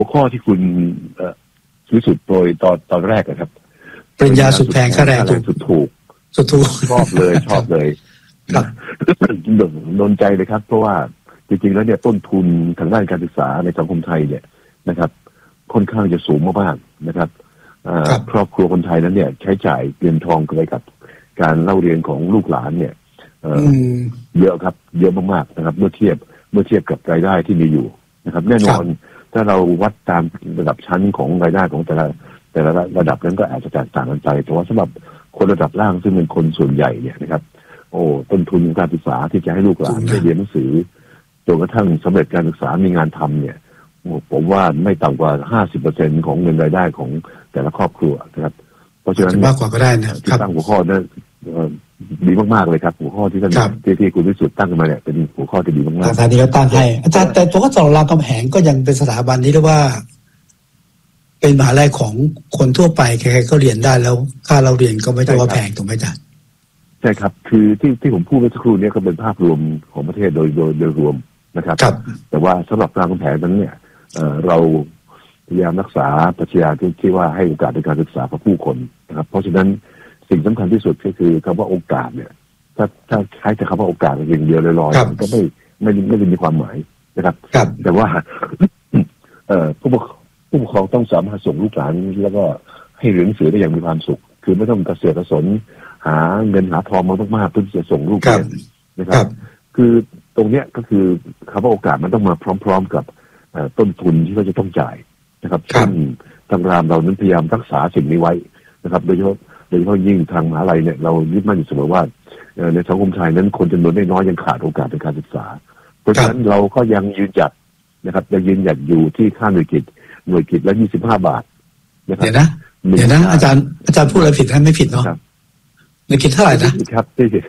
หัวข้อที่คุณวิสุทธิ์โปรยตอนแรกนะครับปริญญาสุดแพงค่าแรงสุดถูกชอบเลยครับโดนใจเลยครับเพราะว่าจริงๆแล้วเนี่ยต้นทุนทางด้านการศึกษาในสังคมไทยเนี่ยนะครับค่อนข้างจะสูงมากๆนะครับครอบครัวคนไทยนั้นเนี่ยใช้จ่ายเงินทองไปกับการเล่าเรียนของลูกหลานเนี่ยเยอะครับเยอะมากๆนะครับเมื่อเทียบกับรายได้ที่มีอยู่นะครับแน่นอนถ้าเราวัดตามระดับชั้นของรายได้ของแต่ละระดับนั้นก็อาจจะแตกต่างกันไปแต่ว่าสำหรับคนระดับล่างซึ่งเป็นคนส่วนใหญ่เนี่ยนะครับต้นทุนการศึกษาที่จะให้ลูกหลานได้เรียนหนังสือจนกระทั่งสำเร็จการศึกษามีงานทำเนี่ยผมว่าไม่ต่ำกว่า 50% ของเงินรายได้ของแต่ละครอบครัวนะครับเพราะฉะนั้นมากกว่าก็ได้นะที่ตั้งหัวข้อนั้นดีมากๆเลยครับหัวข้อที่ท่านที่คุณวิสุทธิ์ตั้งขึ้นมาเนี่ยเป็นหัวข้อที่ดีมากๆอาจารย์นี่ก็ตั้งให้อาจารย์แต่ตัวก็สอนรามคำแหงก็ยังเป็นสถาบันที่เรียกว่าเป็นมหาลัยของคนทั่วไปใครๆก็เรียนได้แล้วค่าเราเรียนก็ไม่ต้องว่าแพงถูกไหมจ๊ะใช่ครับคือที่ผมพูดเมื่อสักครู่นี้ก็เป็นภาพรวมของประเทศโดยรวมนะครับแต่ว่าสำหรับรามคำแหงนั้นเนี่ยเราพยายามรักษาปรัชญาที่ว่าให้โอกาสในการศึกษากับผู้คนนะครับเพราะฉะนั้นสิ่งสำคัญที่สุดก็คือคำว่าโอกาสเนี่ยถ้าใช้แต่คำว่าโอกาสอย่างเดียวลอยๆมันก็ไม่ได้มีความหมายนะครับแต่ว่าผู้ปกครองต้องสามารถส่งลูกหลานแล้วก็ให้เรียนหนังสือได้อย่างมีความสุขคือไม่ต้องกระเสือกกระสนหาเงินหาทองมากๆเพื่อจะส่งลูกเรียนนะครับคือตรงเนี้ยก็คือคำว่าโอกาสมันต้องมาพร้อมๆกับต้นทุนที่เขาจะต้องจ่ายนะครับซึ่งทางรามเรานั้นพยายามรักษาสิ่งนี้ไว้นะครับโดยเฉพาะยิ่งทางมหาลัยเนี่ยเรายึดมั่นอยู่เสมอว่าในสังคมไทยนั้นคนจำนวนน้อยยังขาดโอกาสในการศึกษาเพราะฉะนั้นเราก็ยังยืนหยัดนะครับยังยืนหยัดอยู่ที่ค่าหน่วยกิจละ25 บาทนะครับเดี๋ยวนะอาจารย์พูดอะไรผิดท่านไม่ผิดเนาะหน่วยกิจเท่าไหร่นะครับ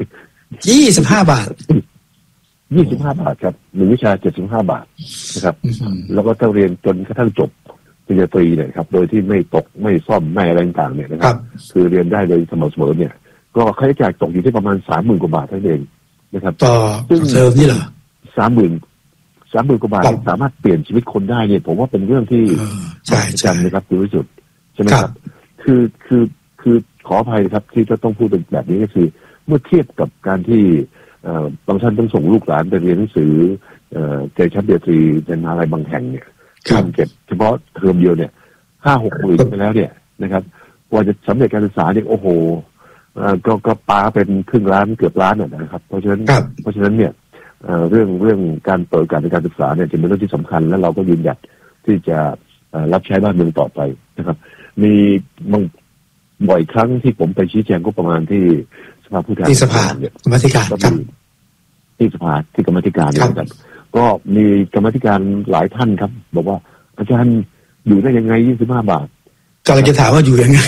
25 บาท 25 บาทครับหนึ่งวิชา75 บาทนะครับแล้วก็ถ้าเรียนจนกระทั่งจบปริญญาตรีเนี่ยครับโดยที่ไม่ตกไม่ซ่อมไม่อะไรต่างๆเนี่ยนะครับคือเรียนได้โดยสม่ำเสมอเนี่ยก็ค่าใช้จ่ายตกอยู่ที่ประมาณ 30,000 กว่าบาทเท่านั้นเองนะครับต่อเทอมนี่เหรอ 30,000 กว่าบาทสามารถเปลี่ยนชีวิตคนได้เนี่ยผมว่าเป็นเรื่องที่ใช่จำนะครับคุณวิสุทธิ์ใช่ไหมครับคือขออภัยครับที่จะต้องพูดเป็นแบบนี้ก็คือเมื่อเทียบกับการที่บางท่านต้องส่งลูกหลานไปเรียนหนังสือเกรดชั้นปริญญาตรีในมหาลัยบางแห่งเนี่ยเก็บเฉพาะเทอมเดียวเนี่ย 5-6 หมื่นไปแล้วเนี่ยนะครับกว่าจะสำเร็จการศึกษาเนี่ยโอ้โหก็ปาเป็นครึ่งล้านเกือบล้านนะครับเพราะฉะนั้นเนี่ยเรื่องการเปิดโอกาสในการศึกษาเนี่ยจะเป็นเรื่องที่สำคัญและเราก็ยืนหยัดที่จะรับใช้บ้านเมืองต่อไปนะครับมีบ่อยครั้งที่ผมไปชี้แจงก็ประมาณที่สภาผู้แทนที่สภากรรมธิการครับที่สภาที่กรรมธิการเนี่ยครับก็มีกรรมธิการหลายท่านครับบอกว่าอาจารย์อยู่ได้ยังไง25 บาทกำลังจะถามว่าอยู่ยังไง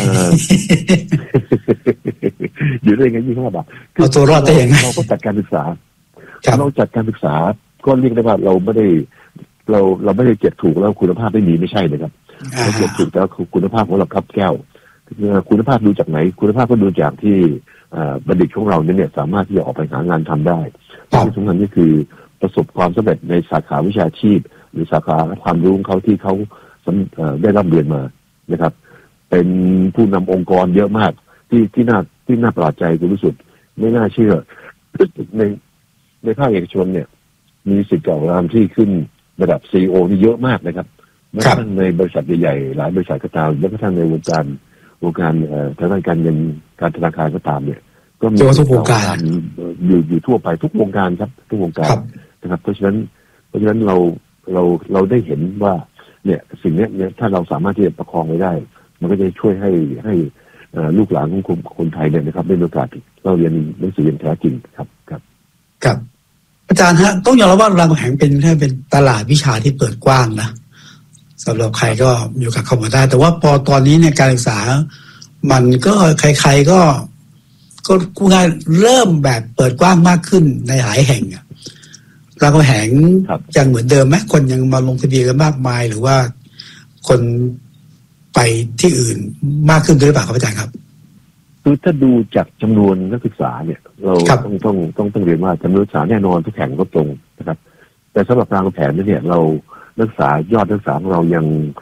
อยู่ได้ยังไง25 บาทเอาตัวรอดได้ยังไงเราก็จัดการศึกษาเราจัดการศึกษาก็เรียกได้ว่าเราไม่ได้เก็บถูกแล้วคุณภาพไม่มีไม่ใช่นะครับเราเก็บถูกแล้วคุณภาพของเราครับแก้วคุณภาพดูจากไหนคุณภาพก็ดูจากที่บัณฑิตของเราเนี่ยสามารถที่จะออกไปหางานทำได้ที่สำคัญก็คือประสบความสำเร็จในสาขาวิชาชีพหรือสาขาความรู้ของเขาที่เขาได้รับเรียนมานะครับเป็นผู้นำองค์กรเยอะมากที่น่าประหลาดใจคุณวิสุทธิ์ไม่น่าเชื่อในภาคเอกชนเนี่ยมีศิษย์เก่ารามที่ขึ้นระดับ CEO นี่เยอะมากนะครับแม้กระทั่งในบริษัทใหญ่ๆหลายบริษัทก็ตามแม้กระทั่งในวงการทางด้านการเงินการธนาคารก็ตามเนี่ยก็มีทุกวงการอยู่ทั่วไปทุกวงการครับทุกวงการนะครับเพราะฉะนั้นเราได้เห็นว่าเนี่ยสิ่งนี้เนี่ยถ้าเราสามารถที่จะประคองไว้ได้มันก็จะช่วยให้ลูกหลานของคนไทยเนี่ยนะครับได้มีโอกาสเราเรียนหนังสืออย่างแท้จริงครับอาจารย์ฮะต้องยอมรับว่ารามคำแหงเป็นตลาดวิชาที่เปิดกว้างนะสำหรับใครก็มีโอกาสเข้ามาได้แต่ว่าพอตอนนี้เนี่ยการศึกษามันก็ใครๆก็ง่ายเริ่มแบบเปิดกว้างมากขึ้นในหลายแห่งรามคำแหงยังเหมือนเดิมไหมคนยังมาลงทะเบียนกันมากมายหรือว่าคนไปที่อื่นมากขึ้นหรือเปล่าครับอาจารย์ครับคือถ้าดูจากจำนวนนักศึกษาเนี่ยเราต้องเรียนว่าจำนวนนักศึกษาแน่นอนทุกแห่งลดลงนะครับแต่สำหรับรามคำแหงเนี่ยเรานักศึกษายอดนักศึกษาของเรายัง